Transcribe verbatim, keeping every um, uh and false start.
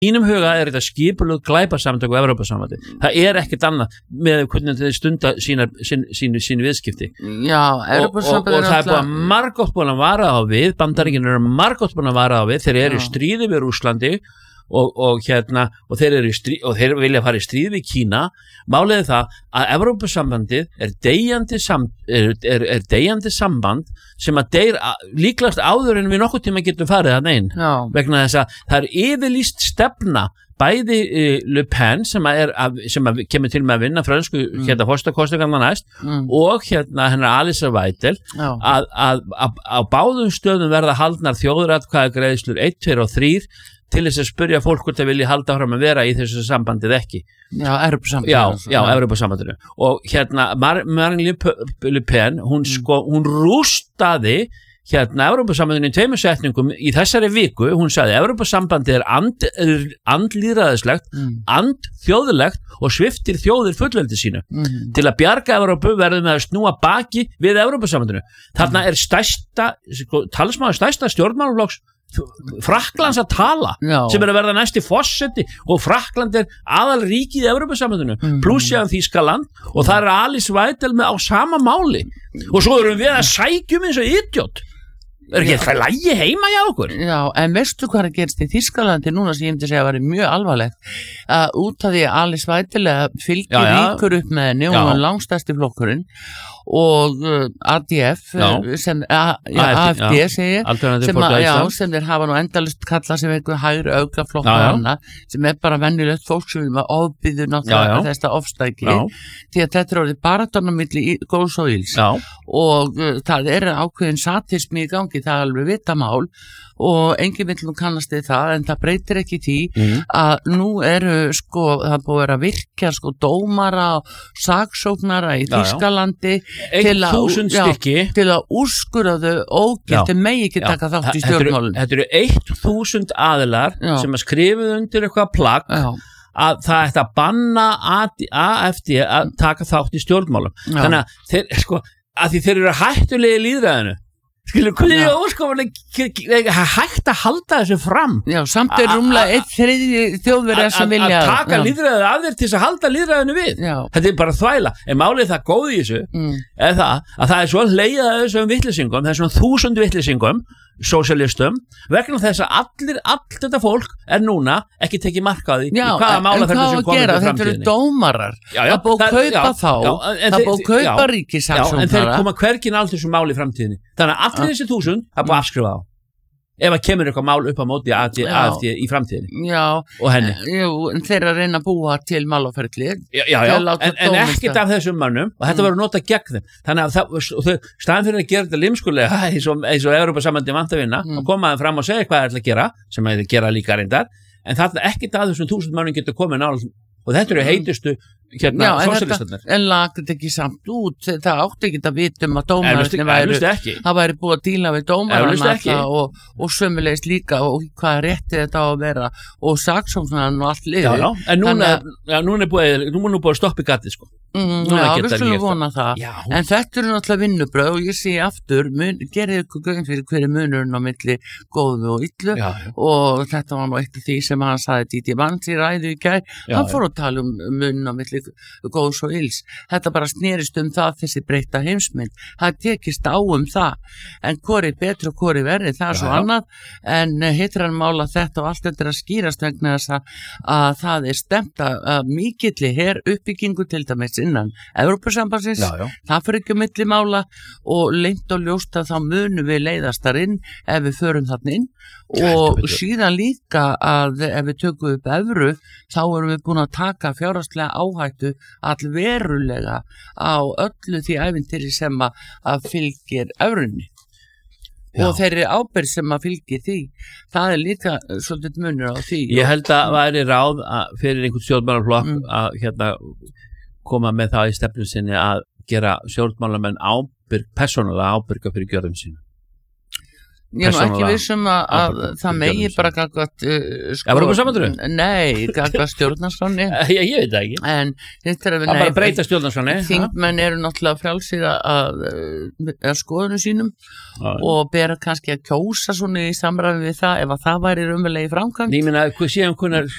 mínum huga er þetta skipulögð glæpasamtök og Evrópusambandi. Það er ekkert annað með hvernig þeir stunda sínar, sín, sín, sín viðskipti. Já, og, og, og það er búin margótt búin að vara á við, Bandaríkin eru margótt búin að vara á við, þeir eru í stríði við Rússlandi og, og hérna, og þeir eru í stríð, og þeir vilja fara í stríð við Kína. Málið er það að Evrópusambandið er deyjandi, sam, er, er, er deyjandi samband sem að deyr líklast áður en við nokkuð tíma getum farið að neinn vegna þess að það er yfirlýst stefna bæði uh, Le Pen sem að, er, að, sem að kemur til með að vinna frönsku mm. hérna fórstakostingarna næst mm. og hérna hennar Alice Weidel að, að, að á báðum stöðum verða haldnar þjóðaratkvæðagreiðslur eitt, tveir og þrír til þess að spyrja fólk hvort það vilji halda fram að vera í þessu sambandið ekki. Já, Evrópusambandinu. Já, já, Evrópusambandinu. Og hérna Mar- Marine Le Pen, hún, mm. sko, hún rústaði hérna Evrópusambandinu í tveimur setningum í þessari viku. Hún sagði Evrópusambandið er and, andlýðræðislegt, mm. andþjóðlegt og sviptir þjóðir fullveldi sínu. Mm. Til að bjarga Evrópu verðum við að snúa baki við Evrópusambandinu. Þarna er stærsta, sko, talsmaður stærsta stjórnmálaflokks Frakklands að tala Já. Sem er að verða næsti forseti og Frakkland er aðal ríkið í Evrópusambandinu mm. pluss jáðan Þýskaland og það er Alice Weidel með á sama máli og svo erum við að sækjum eins og idiot er ekki eitthvað lægi heima hjá okkur Já, en veistu hvað er gerst í Þýskalandi núna sem ég myndi segja að vera mjög alvarlegt að út af því að Alice Weidel fylgir ríkur upp með henni og hún var langstærsti flokkurinn og uh, A D F uh, sem A, ja, A F D segi sem, já, sem þeir hafa nú endalist kalla sem einhver hægri auglaflokkur hana sem er bara venjulegt fólk sem við maður ofbyður náttúrulega þetta ofstæki já. Því að þetta er orðið baráttuna milli góðs og ills og uh, það er ákveðin satismi í gangi það er alveg vitamál og enginn vill nú kannast við það en það breytir ekki því mm. að nú eru sko það búið að vera að virkja sko dómara og saksóknara í Þýskalandi til að, já, til að úrskurða þau ógildi megi ekki taka þátt í stjórnmálunum. Þetta eru eitt þúsund aðilar já. Sem að skrifuð undir eitthvað plagg að það ætti að banna A F D að taka þátt í stjórnmálum. Já. Þannig að þeir, sko, að því þeir eru hættulegi lýðræðinu skilur, hvernig er óskofanlega hægt að halda þessu fram Já, samt er rúmlega eitt þriðji þjóðverðar sem vilja að taka lýðræðið af þér til þess að halda lýðræðinu við já. Þetta er bara þvæla, en málið það góð í þessu mm. er það, að það er svo leiðað að þessum vitleysingum, þessum þúsund vitleysingum sósíalistum, vegna þess að allir, allt þetta fólk er núna ekki tekið mark á því já, hvaða mála þetta sem komið til framtíðinni. Þetta eru dómarar, já, já, það búið að kaupa já, þá, já, það búið að kaupa ríkissaksóknara. En þeir koma hvergin allt þessum máli í framtíðinni. Þannig að allir þessi þúsund það búið að afskrifa á. Ef að kemur eitthvað mál upp á móti A F D í framtíðinni já, og henni. Jú, en þeir að reyna að búa til málaferli. Já, já, já. en, en ekkert af þessum mönnum og þetta mm. var að nota gegn þeim. Þannig að það, staðan fyrir að gera þetta limskulega eins og, eins og Evrópusambandið vant að vinna mm. og koma þeim fram og segja hvað það er að gera, sem að þeir gera líka reyndar, en það er ekkert af þessum þúsund mönnum getur komið nála og þetta eru heitustu hérna sósíalistarnir. En lagt þetta ekki samt út, það átti ekki að vita um að dómararnir væri, það væri búið að díla við dómararna og, og sömulegist líka og hvað rétti þetta á að vera og saksóknarinn og allt liði. Já, já, en núna, ja, núna er búið, nú er nú búið að stoppa í gatið sko. Mm, já, við skulum vona það. Já. En þetta eru náttúrulega vinnubröð og ég sé aftur, mun, gerið ykkur gögn fyrir hverju munurinn á milli góðu og illu já, já. Og þetta var nú eitt af því sem hann sagði Díti Vans í ræðu í gær, hann fór að tala um munn á milli góðs og ills. Þetta bara snerist um það þessi breytta heimsmynd. Það tekist á um það, en hvori betri og hvori verri, það er svo já, annað, en heitir hann mála þetta og allt þetta er að skýrast vegna þess að, að það er stemt að mikilli her uppbyggingu til dæmis innan Evrópusambandsins, það fyrir ekki milli mála og lengt og ljóst að þá munum við leiðast þar inn ef við förum þarna inn og Gæti, síðan líka að ef við tökum upp evru þá erum við búin að taka fjárhagslega áhættu allverulega á öllu því ævintýri sem að, að fylgir evrunni Já. Og þeirri ábyrgð sem að fylgir því það er líka svolítið munur á því Ég held að væri ráð að fyrir einhvern stjórnmálaflokk mm. að hérna koma með það í stefnu sinni að gera stjórnmálamenn ábyrg, persónulega ábyrga fyrir gjörðum sínu. Ég er nú ekki vissum að, að það megi bara gagvat uh, sko, nei, gagvat stjórnarskránni ég, ég veit það ekki en þetta er að bara breyta stjórnarskránni þingmenn eru náttúrulega frjálsir að, að skoðunum sínum já, og bera kannski að kjósa svona í samræmi við það ef að það væri raunverulegi framkvæmt ég meina, síðan hvernig